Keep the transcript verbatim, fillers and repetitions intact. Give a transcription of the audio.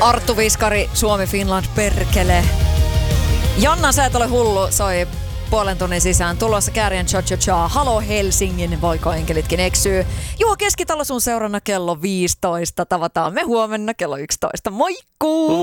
Arttu Viskari, Suomi, Finland, perkele. Janna, sä et ole hullu, soi puolen tunnin sisään. Tulossa Kääriän Cha Cha Cha. Halo Helsingin, voiko enkelitkin eksyy. Juho Keskitalo sun seurana kello viisitoista. Tavataan me huomenna kello yksitoista. Moikkuu!